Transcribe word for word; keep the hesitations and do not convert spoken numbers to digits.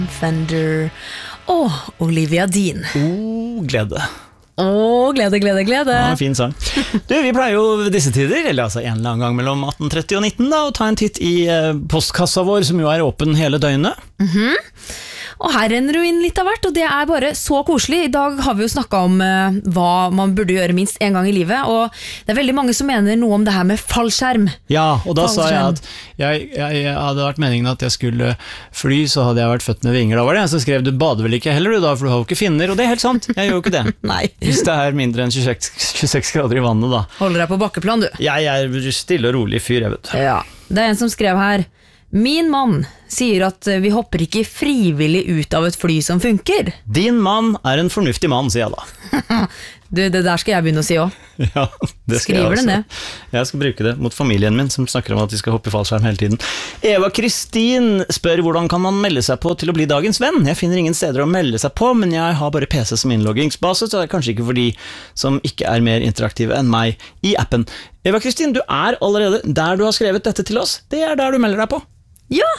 Fender og Olivia Dean. Oh, glede. Åh, glede, glede, glede. Ja, en fin sang. Du, vi pleier jo disse tider, eller altså en eller annen gang mellom atten tretti og nitten da, å ta en titt i eh, postkassa vår, som jo er åpen hele døgnet. Mhm. Og her renner du inn litt av hvert, og det er bare så koselig. I dag har vi jo snakket om uh, hva man burde gjøre minst en gang i livet, og det er veldig mange som mener noe om det her med fallskjerm. Ja, og da sa jeg Fallskjerm. at jeg, jeg, jeg hadde vært meningen at jeg skulle fly, så hadde jeg vært født med vinger. Da var det en som skrev, du bader vel ikke heller du da, for du har jo ikke finner, og det er helt sant, jeg gjør jo ikke det. Nei. Hvis det er mindre enn tjueseks, tjueseks grader i vannet da. Holder deg på bakkeplan, du. Jeg er stille og rolig fyr, jeg vet. Ja. Det er en som skrev her, min mann sier at vi hopper ikke frivillig ut av et fly som funker. Din mann er en fornuftig mann, sier jeg da. Du, det der skal jeg begynne å si også. Ja, det skal Skriver jeg det også. ned. Jeg skal bruke det mot familien min, som snakker om at de skal hoppe i fallskjerm hele tiden. Eva Kristin spør hvordan kan man melde seg på til å bli dagens venn. Jeg finner ingen steder å melde seg på, men jeg har bare P C som innloggingsbase, så det er kanskje ikke for de som ikke er mer interaktive enn meg i appen. Eva Kristin, du er allerede der du har skrevet dette til oss. Det er der du melder deg på. Ja,